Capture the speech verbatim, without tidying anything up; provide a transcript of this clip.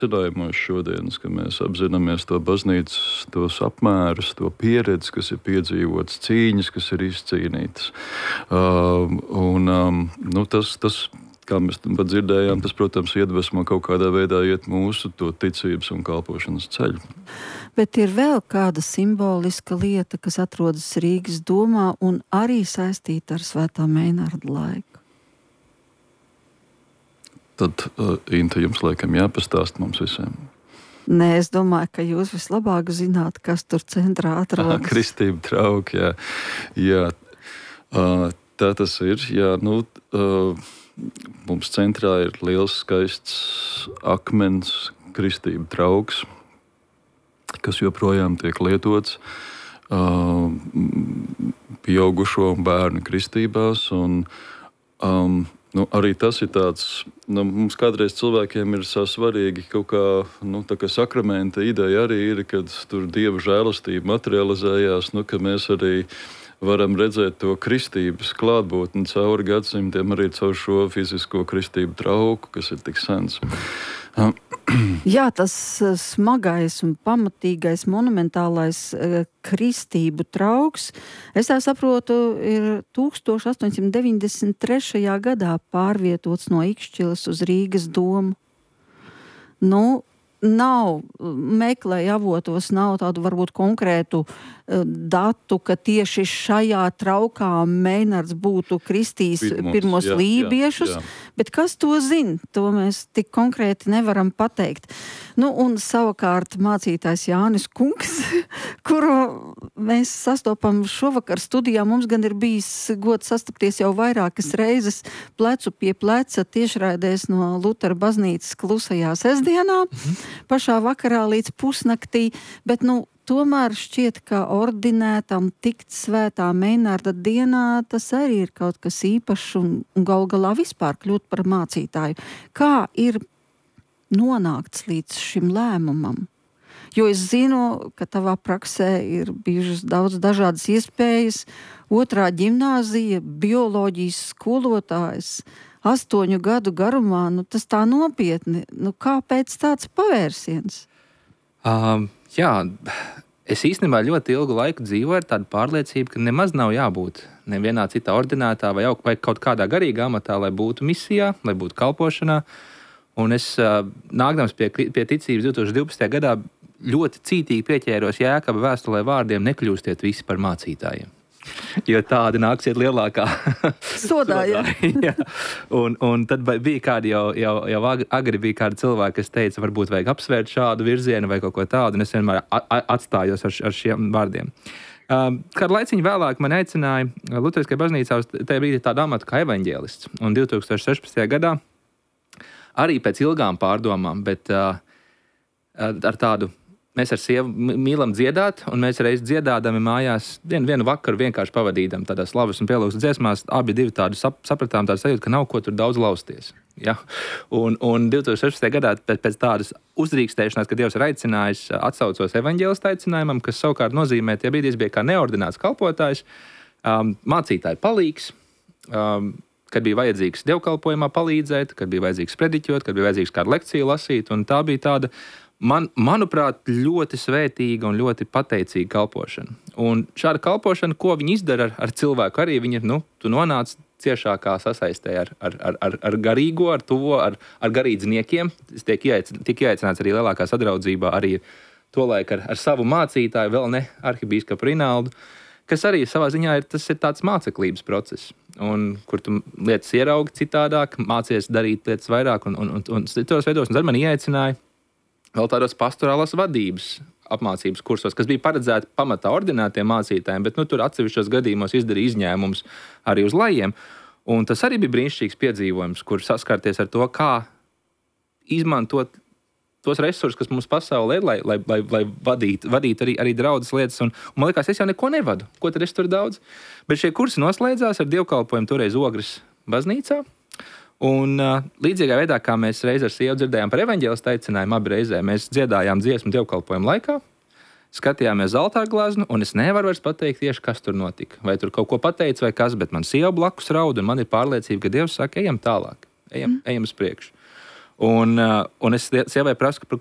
Cerējumos šodienas, ka mēs apzināmies to baznīcas, tos apmērus, to pieredzi, kas ir piedzīvots, cīņas, kas ir izcīnītas. Um, un, um, nu, tas, tas, kā mēs pat dzirdējām, tas, protams, iedvesmo kaut kādā veidā iet mūsu to ticības un kalpošanas ceļu. Bet ir vēl kāda simboliska lieta, kas atrodas Rīgas domā un arī saistīta ar Svētā Meinarda laiku. Tad, uh, Inta, jums laikam jāpastāst mums visiem. Nē, es domāju, ka jūs vislabāk zināt, kas tur centrā atrodas. Ah, kristība trauki, jā. jā. Uh, tā tas ir. Jā, nu, uh, mums centrā ir liels, skaists akmens kristība trauks, kas joprojām tiek lietots uh, pieaugušo un bērnu kristībās. Un, um, Nu, arī tas ir tāds, nu, mums kādreiz cilvēkiem ir svarīgi kaut kā, nu, tā kā sakramenta ideja arī ir, kad tur Dieva žēlastība materializējās, nu, ka mēs arī varam redzēt to kristības klātbūtni cauri gadsimtiem, arī caur šo fizisko kristību trauku, kas ir tik sens. Jā, tas smagais un pamatīgais, monumentālais uh, kristību trauks, es tā saprotu, ir tūkstoš astoņsimt deviņdesmit trešajā gadā pārvietots no Ikšķiles uz Rīgas domu. Nu, nav, meklēja avotos, nav tādu varbūt konkrētu uh, datu, ka tieši šajā traukā Meinards būtu kristījis Pirmos, pirmos jā, lībiešus, jā, jā. Bet kas to zina? To mēs tik konkrēti nevaram pateikt. Nu, un savukārt mācītājs Jānis Kungs, kuru mēs sastopam šovakar studijā, mums gan ir bijis gods sastapties jau vairākas reizes plecu pie pleca tiešraidēs no Lutera baznīcas klusajā sestdienā, pašā vakarā līdz pusnaktī, bet, nu, tomēr šķiet, ka ordinētam tikt Svētā Meinarda dienā, tas arī ir kaut kas īpašs un, un gal galā vispār kļūt par mācītāju. Kā ir nonākts līdz šim lēmumam? Jo es zinu, ka tavā praksē ir bijušas daudz dažādas iespējas. Otrā ģimnāzija, bioloģijas skolotājs, astoņu gadu garumā, nu tas tā nopietni. Nu kāpēc tāds pavērsiens? Um. Jā, es īstenībā ļoti ilgu laiku dzīvoju ar tādu pārliecību, ka nemaz nav jābūt nevienā citā ordinētā vai, jau, vai kaut kādā garīgā amatā, lai būtu misijā, lai būtu kalpošanā. Un es, nākdams pie, pie ticības divtūkstoš divpadsmitajā gadā, ļoti cītīgi pieķēros Jēkaba vēstulē vārdiem nekļūstiet visi par mācītājiem. Jo tādi nāksiet lielākā sodā, jā. jā. Un, un tad bija kādi jau, jau, jau agri bija kādi cilvēki, kas teica, varbūt vajag apsvērt šādu virzienu vai kaut ko tādu, un es vienmēr atstājos ar, ar šiem vārdiem. Kādu laiciņu vēlāk man aicināja Luteriskajā baznīcā uz tajā brīdī tādu amatu kā evaņģēlists, un divtūkstoš sešpadsmitajā gadā arī pēc ilgām pārdomām, bet uh, ar tādu mēs ar sievu mīlam dziedāt, un mēs reiz dziedādami mājās vienu, vienu vakaru vienkārši pavadīdam tādās slavas un pielūgsmes dziesmās, abi divi tādu sap, sapratām tādu sajūtu, ka nav ko tur daudz lausties. Ja? Un, un divtūkstoš sešpadsmitajā gadā pēc, pēc tādas uzdrīkstēšanās, kad Dievs ir aicinājis, atsaucos evaņģēlista aicinājumam, kas savukārt nozīmē, tie brīdīs bija kā neordināts kalpotājs, um, mācītāja palīgs, um, kad bija vajadzīgs dievkalpojumā palīdzēt, kad bija vajadzīgs prediķot, kad bija vajadzīgs kādu lekciju lasīt, un tā bija tāda Man, manuprāt, ļoti svētīga un ļoti pateicīga kalpošana. Un šāda kalpošana, ko viņi izdara ar, ar cilvēku, arī viņi ir, nu, tu nonāc ciešākā sasaistē ar, ar, ar, ar garīgo, ar tuvo, ar, ar garīdzniekiem. Es tiek ieaicināts arī lielākā sadraudzībā arī tolaik ar, ar savu mācītāju, vēl ne arhibīskapu Rinaldu, kas arī savā ziņā ir, tas ir tāds māceklības process, un kur tu lietas ieraugi citādāk, mācies darīt lietas vairāk un, un, un, un citos veidos, un tad man ieaicināja vēl tādos pastorālās vadības apmācības kursos, kas bija paredzēti pamatā ordinētiem mācītājiem, bet nu, tur atsevišķos gadījumos izdarīja izņēmums arī uz lajiem. Un tas arī bija brīnišķīgs piedzīvojums, kur saskarties ar to, kā izmantot tos resursus, kas mums pasaulē ir, lai, lai, lai, lai vadītu vadīt arī, arī draudzes lietas. Un, un man liekas, es jau neko nevadu. Ko tad es tur daudz? Bet šie kursi noslēdzās ar dievkalpojumu toreiz Ogres baznīcā. Un uh, līdzīgā veidā, kā mēs reiz ar sievu dzirdējām par evaņģēlista aicinājumu, abi reizē mēs dziedājām dziesmu dievkalpojumu laikā, skatījāmies altāra gleznu, un es nevaru vairs pateikt tieši, kas tur notika. Vai tur kaut ko pateica vai kas, bet man sieva blakus raud, un man ir pārliecība, ka Dievs saka, ejam tālāk, ejam, ejam uz priekšu. Un, uh, un es sievai prasu, par